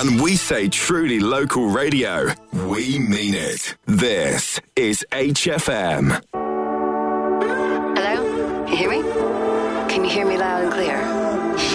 When we say truly local radio, we mean it. This is HFM. Hello? You hear me? Can you hear me loud and clear?